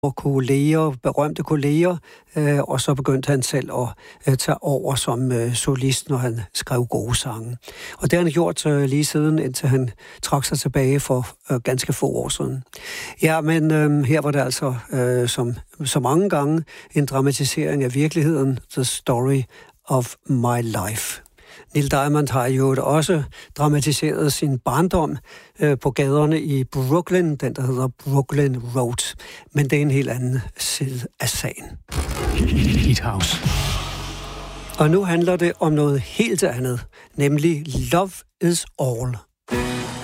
berømte kolleger, og så begyndte han selv at tage over som solist, når han skrev gode sange. Og det har han gjort lige siden, indtil han trak sig tilbage for ganske få år siden. Ja, men her var det altså, som så mange gange, en dramatisering af virkeligheden, The Story of My Life. Neil Diamond har jo også dramatiseret sin barndom på gaderne i Brooklyn, den der hedder Brooklyn Road. Men det er en helt anden side af sagen. Heat House. Og nu handler det om noget helt andet, nemlig Love is All.